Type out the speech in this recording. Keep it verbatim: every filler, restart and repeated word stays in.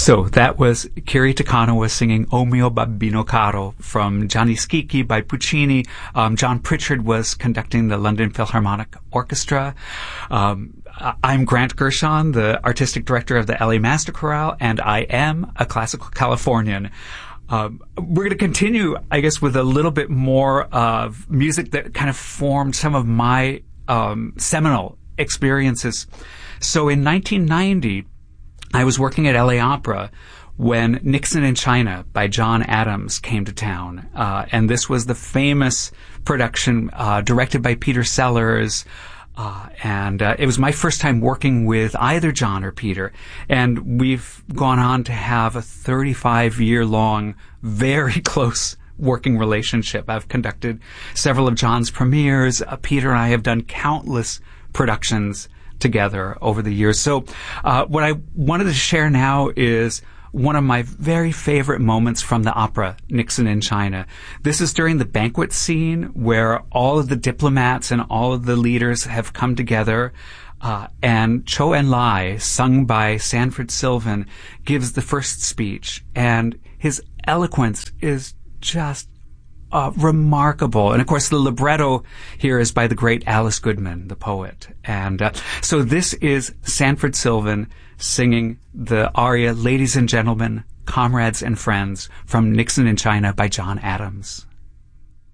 So that was Kiri Takano was singing O Mio Babbino Caro from Gianni Schicchi by Puccini. Um, John Pritchard was conducting the London Philharmonic Orchestra. Um, I'm Grant Gershon, the artistic director of the L A Master Chorale, and I am a classical Californian. Um, we're going to continue, I guess, with a little bit more of music that kind of formed some of my um, seminal experiences. So in nineteen ninety, I was working at L A Opera when Nixon in China by John Adams came to town. Uh, and this was the famous production uh, directed by Peter Sellers. Uh, and uh, it was my first time working with either John or Peter. And we've gone on to have a thirty-five year long, very close working relationship. I've conducted several of John's premieres. Uh, Peter and I have done countless productions together over the years. So uh, what I wanted to share now is one of my very favorite moments from the opera, Nixon in China. This is during the banquet scene where all of the diplomats and all of the leaders have come together. Uh, and Chou En-lai, sung by Sanford Sylvan, gives the first speech. And his eloquence is just Uh, remarkable. And of course, the libretto here is by the great Alice Goodman, the poet. And uh, so this is Sanford Sylvan singing the aria, Ladies and Gentlemen, Comrades and Friends, from Nixon in China by John Adams.